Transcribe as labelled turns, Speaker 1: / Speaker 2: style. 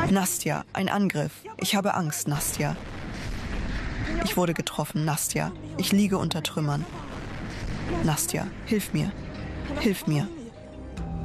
Speaker 1: Nastja, ein Angriff. Ich habe Angst, Nastja. Ich wurde getroffen, Nastja. Ich liege unter Trümmern. Nastja, hilf mir. Hilf mir.